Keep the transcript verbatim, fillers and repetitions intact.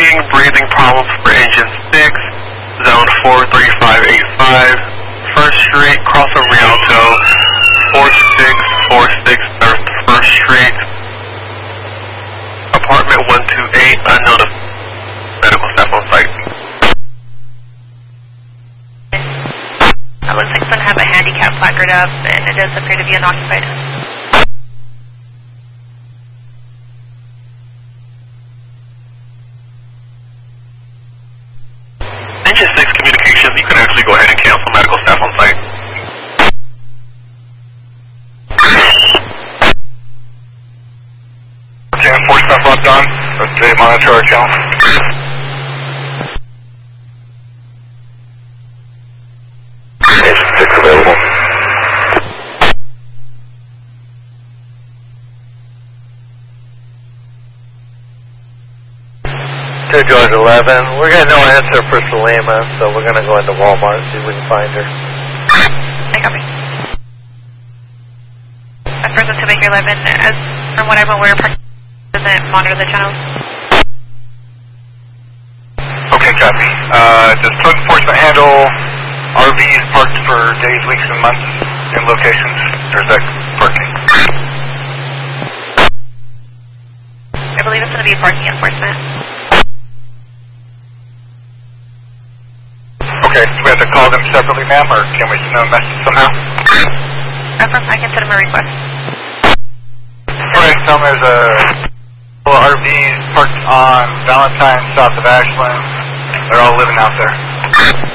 seeing breathing problems for engine six, zone four three five eight five, First Street, cross from Rialto, four six four six North First Street, apartment one two eight, unknown medical staff on site. It looks like it's going to have a handicap placard up, and it does appear to be unoccupied. Engine six communications, you can actually go ahead and cancel medical staff on site. ten four staff locked on. Let's say monitor our account. Engine six available. two George eleven. We're getting no answer for Salima, so we're going to go into Walmart and see if we can find her. I copy. At first, to Baker eleven, as from what I'm aware, park doesn't monitor the channels. Okay, copy. Uh, does plug enforcement handle R Vs parked for days, weeks, and months in locations? Or is that parking? I believe it's going to be parking enforcement. Okay, do we have to call them separately, ma'am, or can we send them a message somehow? At first, I can send them a request. Okay, tell them there's a couple of R Vs parked on Valentine, south of Ashland. They're all living out there.